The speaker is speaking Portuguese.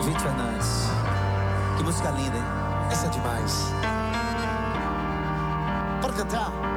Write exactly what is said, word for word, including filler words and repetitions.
Vitor Fernandes. Que música linda, hein? Essa é demais. Pode cantar.